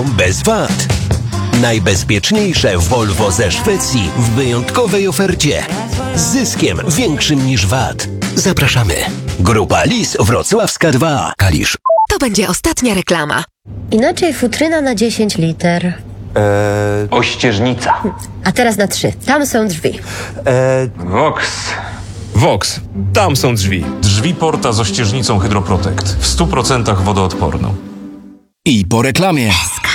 Volvo bez VAT. Najbezpieczniejsze Volvo ze Szwecji w wyjątkowej ofercie. Z zyskiem większym niż VAT. Zapraszamy. Grupa Lis Wrocławska 2. Kalisz. To będzie ostatnia reklama. Inaczej futryna na 10 liter. Ościeżnica. A teraz na 3. Tam są drzwi. Vox. Vox. Tam są drzwi. Drzwi Porta z ościeżnicą Hydroprotect. W 100% wodoodporną. I po reklamie.